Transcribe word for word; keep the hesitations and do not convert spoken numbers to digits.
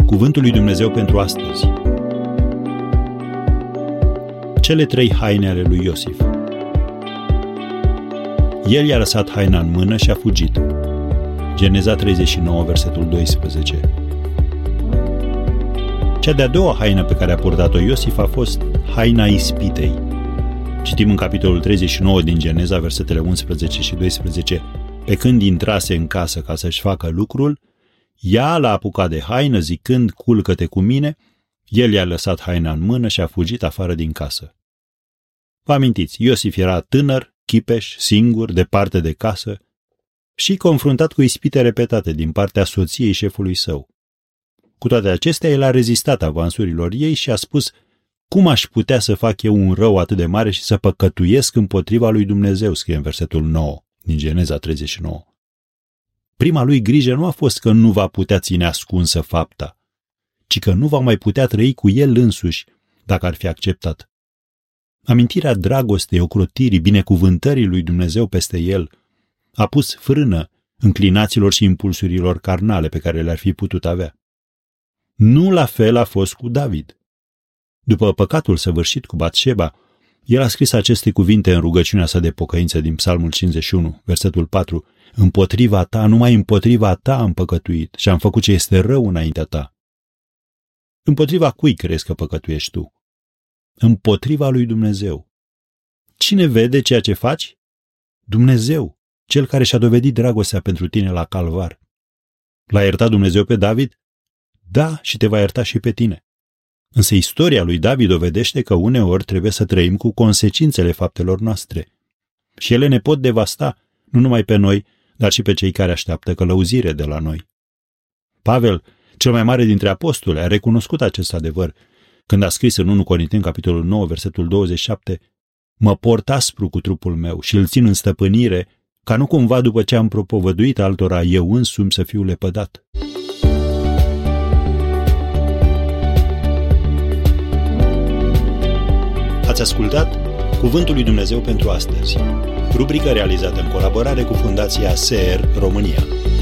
Cuvântul lui Dumnezeu pentru astăzi. Cele trei haine ale lui Iosif. El i-a lăsat haina în mână și a fugit. Geneza treizeci și nouă, versetul doisprezece. Cea de-a doua haină pe care a purtat-o Iosif a fost haina ispitei. Citim în capitolul treizeci și nouă din Geneza, versetele unsprezece și doisprezece. Pe când intrase în casă ca să-și facă lucrul, ea l-a apucat de haină zicând, culcă-te cu mine, el i-a lăsat haina în mână și a fugit afară din casă. Vă amintiți, Iosif era tânăr, chipeș, singur, departe de casă și confruntat cu ispite repetate din partea soției șefului său. Cu toate acestea, el a rezistat avansurilor ei și a spus, cum aș putea să fac eu un rău atât de mare și să păcătuiesc împotriva lui Dumnezeu, scrie în versetul nouă din Geneza treizeci și nouă. Prima lui grijă nu a fost că nu va putea ține ascunsă fapta, ci că nu va mai putea trăi cu el însuși dacă ar fi acceptat. Amintirea dragostei, ocrotirii, binecuvântării lui Dumnezeu peste el a pus frână înclinațiilor și impulsurilor carnale pe care le-ar fi putut avea. Nu la fel a fost cu David. După păcatul săvârșit cu Batșeba, el a scris aceste cuvinte în rugăciunea sa de pocăință din Psalmul cincizeci și unu, versetul patru. Împotriva ta, numai împotriva ta am păcătuit și am făcut ce este rău înaintea ta. Împotriva cui crezi că păcătuiești tu? Împotriva lui Dumnezeu. Cine vede ceea ce faci? Dumnezeu, cel care și-a dovedit dragostea pentru tine la Calvar. L-a iertat Dumnezeu pe David? Da, și te va ierta și pe tine. Însă istoria lui David dovedește că uneori trebuie să trăim cu consecințele faptelor noastre. Și ele ne pot devasta, nu numai pe noi, dar și pe cei care așteaptă călăuzire de la noi. Pavel, cel mai mare dintre apostoli, a recunoscut acest adevăr când a scris în întâi Corinteni, capitolul nouă, versetul douăzeci și șapte, mă port aspru cu trupul meu și îl țin în stăpânire, ca nu cumva după ce am propovăduit altora eu însumi să fiu lepădat. Ați ascultat Cuvântul lui Dumnezeu pentru astăzi, rubrică realizată în colaborare cu Fundația S E R România.